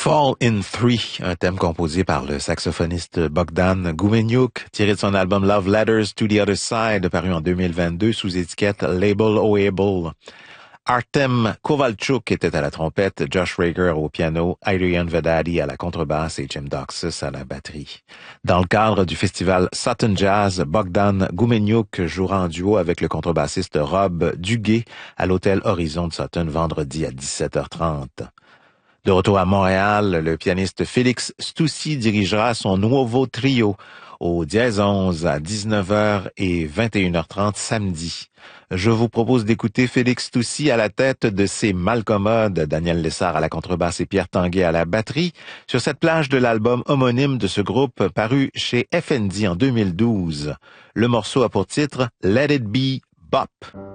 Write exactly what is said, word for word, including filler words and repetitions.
Fall in Three, un thème composé par le saxophoniste Bogdan Gumenyuk, tiré de son album Love Letters to the Other Side, paru en deux mille vingt-deux sous étiquette Label Oable. Artem Kovalchuk était à la trompette, Josh Rager au piano, Adrian Vedadi à la contrebasse et Jim Doxus à la batterie. Dans le cadre du festival Sutton Jazz, Bogdan Gumenyuk jouera en duo avec le contrebassiste Rob Duguay à l'hôtel Horizon de Sutton vendredi à dix-sept heures trente. De retour à Montréal, le pianiste Félix Stoussi dirigera son Nuovo Trio au Dièse onze à dix-neuf heures et vingt et une heures trente samedi. Je vous propose d'écouter Félix Stoussi à la tête de ses Malcommodes, Daniel Lessard à la contrebasse et Pierre Tanguay à la batterie, sur cette plage de l'album homonyme de ce groupe paru chez F N D en deux mille douze. Le morceau a pour titre Let It Be Bop.